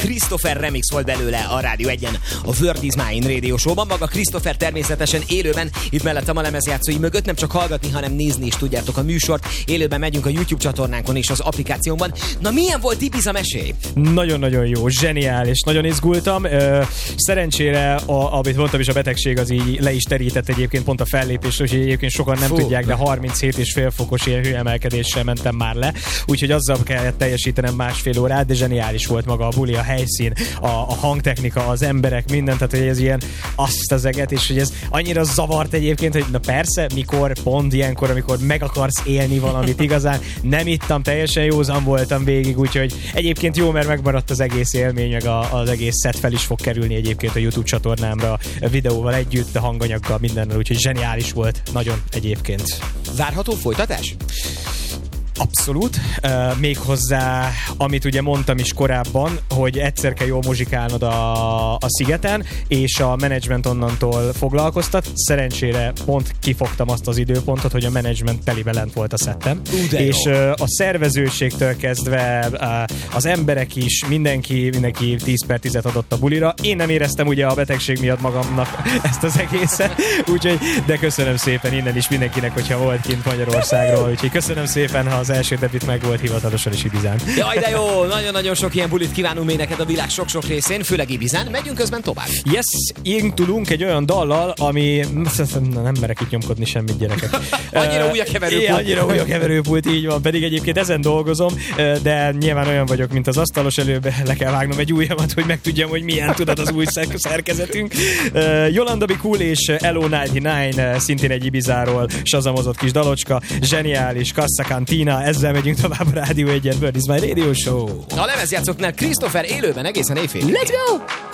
Christopher remix volt belőle a Rádió 1-en, a Word is Mine Radio Show-ban. Maga Christopher természetesen élőben, itt mellettem a lemezjátszói mögött, nem csak hallgatni, hanem nézni is tudjátok a műsort. Élőben megyünk a YouTube csatornánkon és az applikációnkban. Na, milyen volt Ibiza, mesélj? Nagyon-nagyon jó, zseniális, nagyon izgultam. Szerencsére, amit mondtam is, a betegség az így le is terített egyébként pont a fellépésről, és egyébként sokan nem tudják, de 37,5 fokos ilyen hőemelkedéssel mentem már le, úgyhogy azzal kellett teljesítenem másfél órát, de zseniális volt maga a buli, a helyszín, a hangtechnika, az emberek, mindent, tehát hogy ez ilyen azt az eget, és hogy ez annyira zavart egyébként, hogy na persze, mikor, pont ilyenkor, amikor meg akarsz élni valamit igazán, nem ittam, teljesen józan voltam végig, úgyhogy egyébként jó, mert megmaradt az egész élmény, meg az egész set fel is fog kerülni egyébként a YouTube csatornámra, a videóval együtt, a hanganyaggal, mindennel, úgyhogy zseniális volt, nagyon egyébként. Várható folytatás? Abszolút. Méghozzá, amit ugye mondtam is korábban, hogy egyszer kell jól muzsikálnod a szigeten, és a menedzsment onnantól foglalkoztat. Szerencsére pont kifogtam azt az időpontot, hogy a menedzsment telibe lent volt a szettem. És a szervezőségtől kezdve az emberek is, mindenki 10/10 adott a bulira. Én nem éreztem ugye a betegség miatt magamnak ezt az egészet, úgyhogy, de köszönöm szépen innen is mindenkinek, hogyha volt kint Magyarországról, úgyhogy köszönöm szépen, ha az első debüt meg volt hivatalosan is Ibizán. Jaj, de jó! Nagyon-nagyon sok ilyen bulit kívánunk még neked a világ sok-sok részén, főleg Ibizán. Megyünk közben tovább. Yes, indulunk egy olyan dallal, ami... Nem merek itt nyomkodni semmit, gyerekek. Annyira új a keverőpult. Annyira új a keverőpult, így van. Pedig egyébként ezen dolgozom, de nyilván olyan vagyok, mint az asztalos, előbb le kell vágnom egy ujjamat, hogy megtudjam, hogy milyen tudod az új szerkezetünk. Yolanda Be Cool és Elo 99, szintén egy Ibizáról sazamozott kis dalocska. Zseniális, Casa Cantina. Ezzel megyünk tovább a Rádió 1-en, Word is Mine Radio Show. A lemezjátszóknál Christopher élőben egészen éjfélig. Let's go!